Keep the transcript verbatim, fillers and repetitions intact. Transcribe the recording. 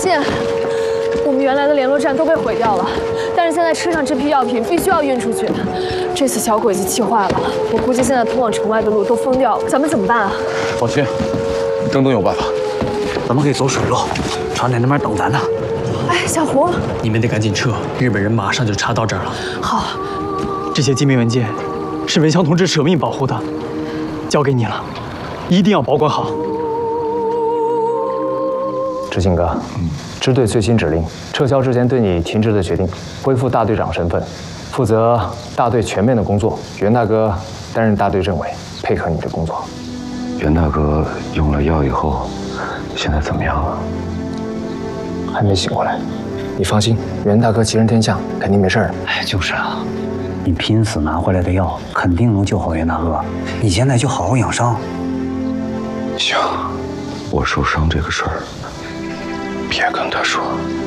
信，我们原来的联络站都被毁掉了，但是现在车上这批药品必须要运出去。这次小鬼子气坏了，我估计现在通往城外的路都封掉了，咱们怎么办啊？ 放心，郑东有办法。 咱们可以走水路，船在那边等咱呢。 哎，小胡， 你们得赶紧撤，日本人马上就查到这儿了。 好， 这些机密文件是文祥同志舍命保护的，交给你了，一定要保管好。 执行哥，嗯，支队最新指令，撤销之前对你停职的决定，恢复大队长身份，负责大队全面的工作。袁大哥担任大队政委，配合你的工作。 袁大哥用了药以后，现在怎么样了？ 还没醒过来。你放心，袁大哥吉人天相，肯定没事的。 哎，就是啊，你拼死拿回来的药，肯定能救好袁大哥。你现在就好好养伤。 行，我受伤这个事儿，别跟他说。